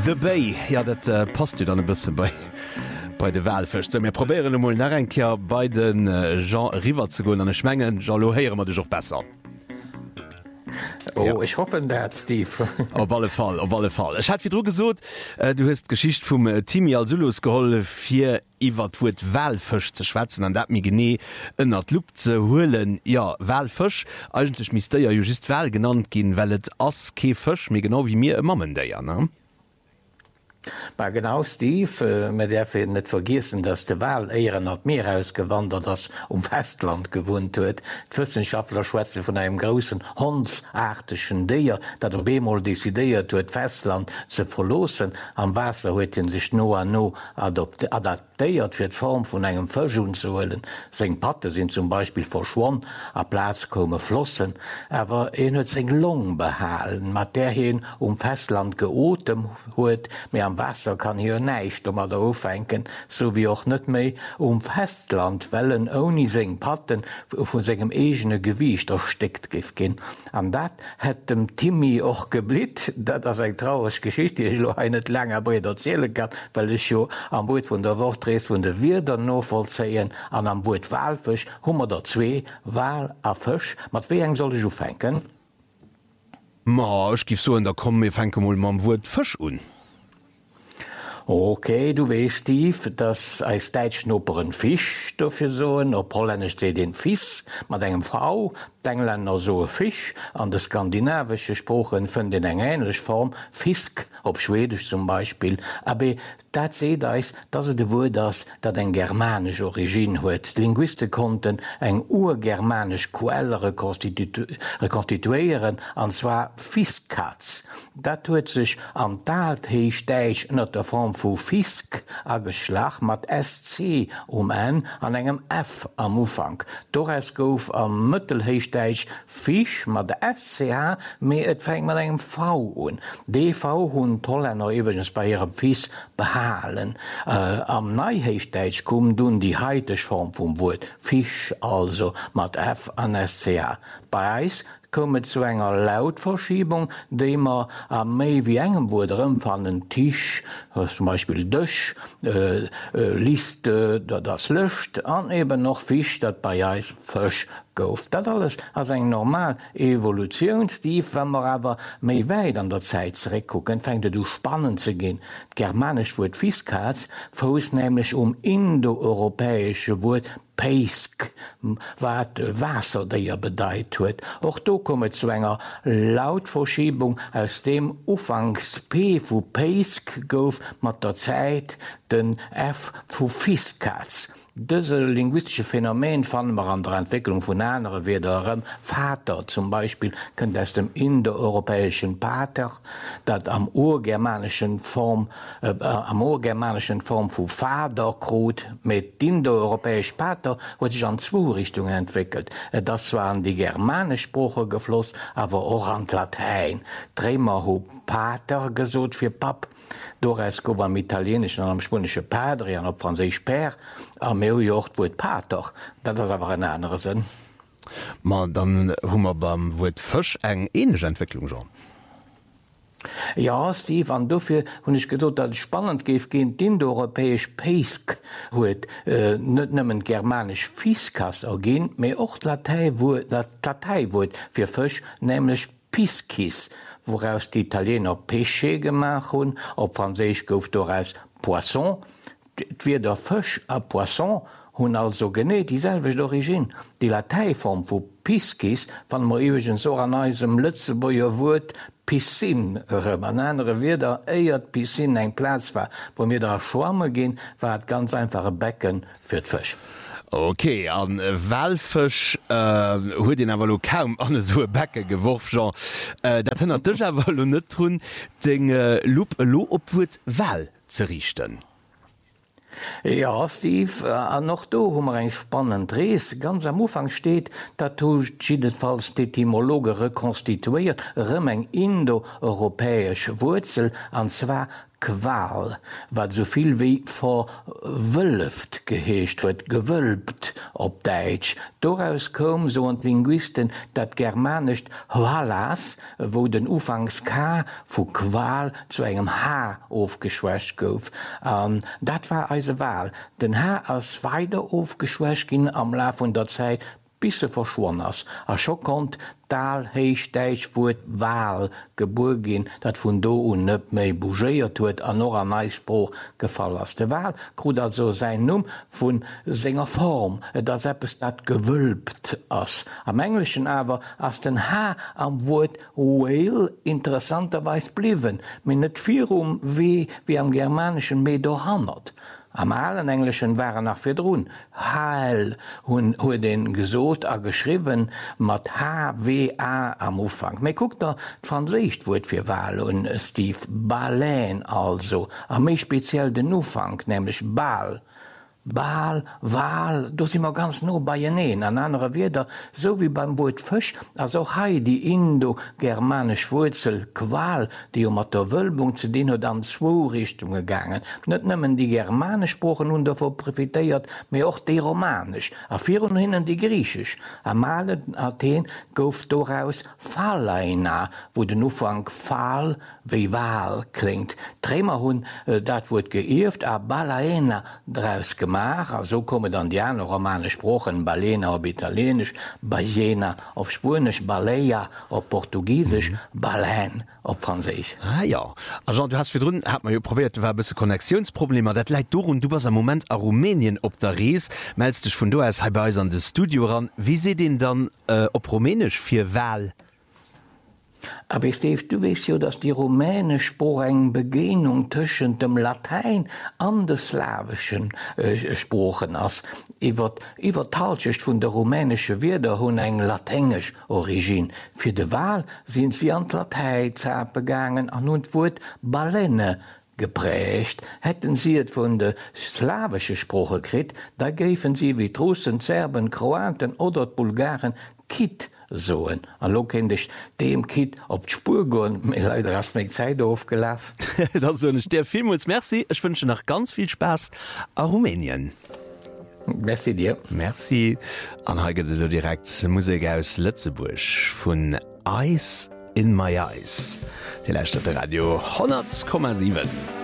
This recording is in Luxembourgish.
The Bay, ja dat passt du dann ein bisschen bei de Wahlfest. Wir probieren mal nach einkehr bei den Jean River zu gehen an Schmengen. Jean Lohéieren wir dich auch besser. Oh, ja. Ich hoffe dat Steve. Auf alle Fall. Ich hat wie du gesagt, du hast Geschichte vom Timi Al-Sulus geholfen, für iwwer d'wurt Walfisch zu schwätzen, an dat mir gené ënner Lupp zu holen. Ja, Walfisch, eigentlich müsste ja just Wal genannt gehen, weil et ass ke Fisch, mir genau wie mir Mammen der ja, ne? Maar genau Steve, man darf net vergessen, dass de Wal eieren nach Meer ausgewandert as Festland gewohnt huet. Wissenschaftler schwätze von einem großen hundsartigen Deer, dat bemol desideiert huet Festland ze verlosen. Am Wasser huet sich no an no adaptiert fir d Form von engem Fischun zu holen. Seng Patte sind zum Beispiel verschwonnen, a Platz komme Flossen, aber huet seg Long behalen, mat der hin Festland geotem huet, mir am Wasser kann hier neicht er da aufenken, so wie auch net méi Festland wellen oni seng Patten vun segem egene Gewicht erstickt gif gin. An dat het dem Timmy och geblit, dat as eng traurig Geschichte ich lo net langer Bret erzählen kann, weil ich jo am Boot vun der Wortrees vun de Wirder no vollzeien an am Boot Walfisch hummer der 2 Wal a Fisch, mat wie eng soll ich aufenken? Ma, ich gif so in der Komme mir fenke mal mam Wort Fisch un. Okay, du weißt, Steve, dass als Deutschnupperen Fisch dafür so, auf Holländisch steht den Fiss, mit einem V, die Engländer so Fisch, an der skandinavische Sprachen finden eine ähnliche Form, Fisk, auf Schwedisch zum Beispiel, aber das seht ihr, dass es Wort ist, das eine germanische Origine hat. Die Linguisten konnten eine urgermanische Quelle rekonstituieren, und zwar Fiskatz. Das hat sich am Tathichdeich in der Form vu Fisk a Geschlach mat SC an engem F am Ufang. Doras gouf am Mëttelhéichdeich Fisch mat de SCH méi et fäng mat engem V un. DV hunn Holländer iwwergens bei ihrem Fies behalen. Am Neihéichdeich kom dun die heitech Form vum Wort Fisch also mat F an SCH. Bei Eis kommet zu enger Lautverschiebung, de man am méi wie engem Wurm van den Tisch, zum Beispiel Dëch, Liste, das löscht, an eben noch Fisch, dat bei Eis Fisch gouf. Dat alles as eng normal Evolutionstief, wenn man aber méi weit an der Zeit zurückgucken, fängt du spannend zu gehen. Germanisch Wort Fiskatz fos nämlich indoeuropäische Wort Peisk, wat Wasser, der ja bedeit huet. Auch do kommet zu enger Lautverschiebung aus dem Ufangs P vu Peisk gouf mat der Zeit den F vu Fiskatz. Diese linguistische Phänomen fanden wir an der Entwicklung von anderen wiederum. Vater zum Beispiel könnte aus dem indoeuropäischen Pater, das am urgermanischen Form von Vater krut mit indoeuropäisch Pater, wo sich an 2 Richtungen entwickelt. Das waren die germanische Sprache geflossen, aber auch an Latein. Dreimal hu Pater gesot für Pap. Doras go am Italienischen an am Spanische Padre, an am Französisch Père, am Jocht Wort Pater. Das ist aber ein anderer Sinn. Man, dann hummer beim Wort Fisch eng ähnliche Entwicklung schon. Ja, Steve, an dafür hun ich gesagt, dass es spannend geht, gegen indoeuropäisch Peisk huet nicht nur germanisch Fiskas ergehen, aber auch Lateiwort für Fisch, nämlich Piskis, woraus die Italiener Pesce gemacht haben, auf Französisch gouf daraus Poisson. Weder Fisch a Poisson hun also gené dieselbe Origine. Die Lateiform vu Piskis van man iwgen so an eisem Lützeburger Wort Piscin an andere wieder eiert Piscin eng Platz war, wo mir da Schwamme gin, war het ganz einfache Becken fir d Fisch. Okay, an Walfisch huet den awer kaum an so Bäcke geworfen. Dat hënner Dich awer net hunn de Lupp lo opwurt Wal ze richten. Ja, Steve, noch do hummer eng spannend Rees. Ganz am Ufang steht, dat jedenfalls die Etymologe rekonstituiert, eng indoeuropäisch Wurzel, an zwar Qual, wat soviel wie verwölft geheescht huet, gewölbt op Deitsch. Doraus kom so und Linguisten dat Germanischt Halas, wo den Ufangs K vu Qual zu engem H aufgeschwächt gouf. Dat war eise Wahl. Den H als weiter aufgeschwächt gin am La von der Zeit bisse verschwonnen ass. A scho kont Dal heichdeich wurt Wahl geburg gin, dat vun do un nëpp méi bougéiert huet an noch an Neispruch gefall ass de Wahl, krut also se Numm vun senger Form, dat seppes dat gewölbt ass. Am Englischen awer ass den H am Wort Whale interessanterweis bliwen, min net virum wie am germanischen Medo hannert. Am allen Englischen waren nach firdrun. Heil hun den gesot a geschriven mat HWA am Ufang. Me guckt da Franzesicht wurt fir Wahl und Steve Balein also. A méi speziell den Ufang, nämlich Bal. Bal, Wahl, do si immer ganz no bei jeneen, an andere Weder, so wie beim Wort Fisch, als auch hei die indo-germanisch Wurzel Qual, die mat der Wölbung zu den oder an zwo Richtungen gegangen. Net nëmmen die germanisch Sprachen und davor profitéiert, mir auch die romanisch, a virun hinnen die griechisch. Am malen Athen gouf doraus Faleina, wo den Ufang Fall wie Wahl klingt. Trämer hun dat wurt geirft, a Balaena draus gemacht. So kommen dann die anderen romanische Sprachen, Balena auf Italienisch, Ballena auf Spanisch, Baleia auf Portugiesisch, Baleine auf Französisch. Ah ja, also du hast für drin, hat man ja probiert, war ein bisschen Konnexionsprobleme, das leid durch und du warst am Moment in Rumänien auf der Reise, meldest dich von da aus bei uns an das Studio ran. Wie seht ihr denn dann auf Rumänisch für Wahl? Aber Steve, du weißt ja, dass die rumänisch Spruch eng Begegnung zwischen dem Latein an den slawischen Sprachen ass. Iwer talschecht vun der rumänische Wörter hun eng lateinisch Origin. Für de Wahl sind sie an Latein begangen an und wurd Balene geprägt. Hätten sie et von de slawische Sprache krit, da gefen sie wie Russen, Serben, Kroaten oder Bulgaren Kit soen. An lo kenn ich dem Kit op d'Spur goen, mir leider hast még Zeit aufgelaufen. Das so nicht der Vielmals merci. Ich wünsche noch ganz viel Spaß a Rumänien. Merci dir. Merci. An hage du direkt Musik aus Lützeburg von Ice in My Eyes. Die Leistadt Radio 100,7.